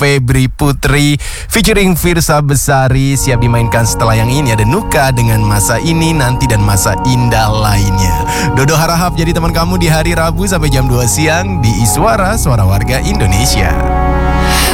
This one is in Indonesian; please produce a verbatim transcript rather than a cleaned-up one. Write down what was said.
Febri Putri featuring Firsa Besari siap dimainkan. Setelah yang ini ada Nuka dengan Masa Ini, Nanti, dan Masa Indah lainnya. Dodo harap jadi teman kamu di hari Rabu sampai jam dua siang di Iswara, Suara Warga Indonesia.